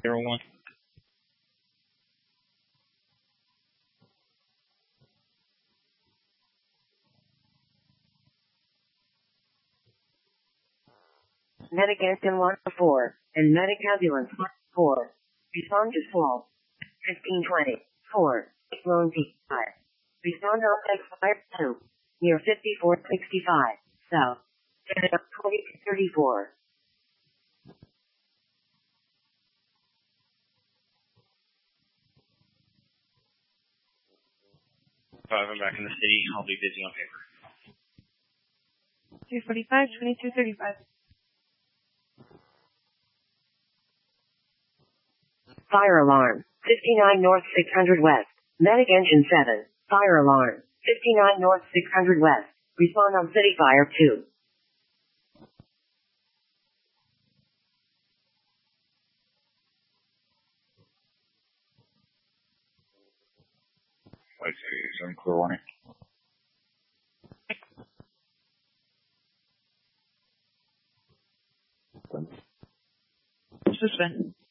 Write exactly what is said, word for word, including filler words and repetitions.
zero one. Medic Engine one four and Medic Ambulance one four. Respond to fall. fifteen twenty. four. Lone Peak five. Respond on X-Fire two. Near fifty-four sixty-five. South. twenty thirty-four. Five, I'm back in the city. I'll be busy on paper. two forty-five, twenty-two thirty-five. Fire alarm. fifty-nine North six hundred West. Medic Engine seven. Fire alarm. fifty-nine North six hundred West. Respond on City Fire two. Let's see, some clear warning. Suspend.